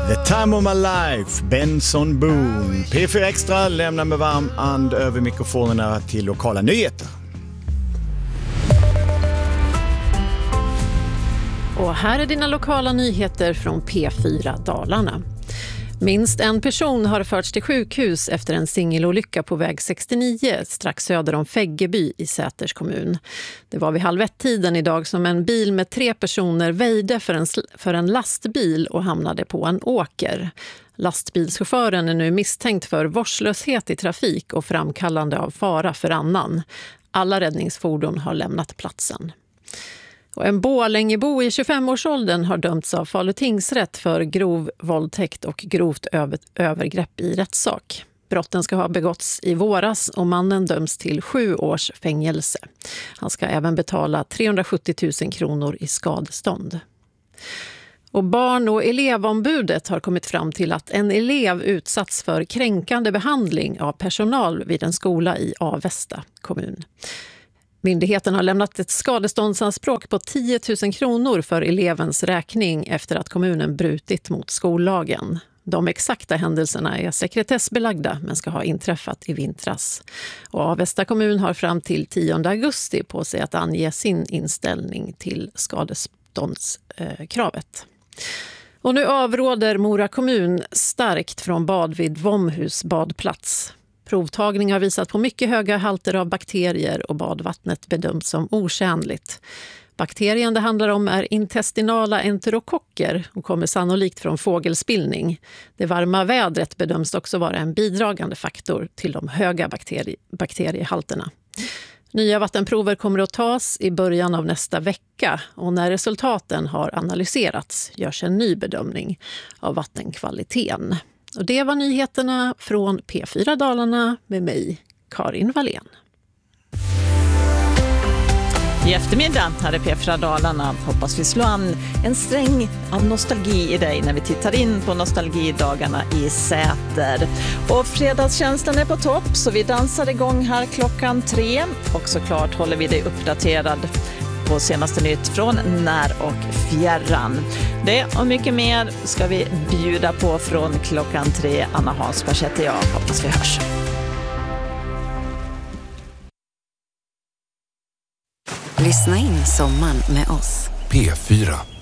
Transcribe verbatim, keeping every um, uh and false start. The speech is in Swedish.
The Time of My Life, Benson Boone. P fyra Extra lämnar med varm and över mikrofonerna till lokala nyheter. Och här är dina lokala nyheter från P fyra Dalarna. Minst en person har förts till sjukhus efter en singelolycka på väg sextionio strax söder om Fäggeby i Säters kommun. Det var vid halv ett-tiden idag som en bil med tre personer väjde för en, för en lastbil och hamnade på en åker. Lastbilschauffören är nu misstänkt för vårdslöshet i trafik och framkallande av fara för annan. Alla räddningsfordon har lämnat platsen. Och en Borlängebo i tjugofem-årsåldern har dömts av Falu tingsrätt för grov våldtäkt och grovt över- övergrepp i rättssak. Brotten ska ha begåtts i våras och mannen döms till sju års fängelse. Han ska även betala trehundrasjuttio tusen kronor i skadestånd. Och barn- och elevombudet har kommit fram till att en elev utsatts för kränkande behandling av personal vid en skola i Avesta kommun. Myndigheten har lämnat ett skadeståndsanspråk på tio tusen kronor för elevens räkning efter att kommunen brutit mot skollagen. De exakta händelserna är sekretessbelagda men ska ha inträffat i vintras. Och Avesta kommun har fram till tionde augusti på sig att ange sin inställning till skadeståndskravet. Och nu avråder Mora kommun starkt från bad vid Vomhus badplats. Provtagning har visat på mycket höga halter av bakterier och badvattnet bedöms som otjänligt. Bakterien det handlar om är intestinala enterokocker och kommer sannolikt från fågelspillning. Det varma vädret bedöms också vara en bidragande faktor till de höga bakteri- bakteriehalterna. Nya vattenprover kommer att tas i början av nästa vecka och när resultaten har analyserats görs en ny bedömning av vattenkvaliteten. Och det var nyheterna från P fyra Dalarna med mig, Karin Wallén. I eftermiddag här i P fyra Dalarna hoppas vi slå an en sträng av nostalgi i dig när vi tittar in på nostalgidagarna i Säter. Och fredagskänslan är på topp så vi dansar igång här klockan tre och såklart håller vi dig uppdaterad på senaste nytt från när och fjärran. Det och mycket mer ska vi bjuda på från klockan tre. Anna Hansberg heter jag. Hoppas vi hörs. Lyssna in sommaren med oss. P fyra.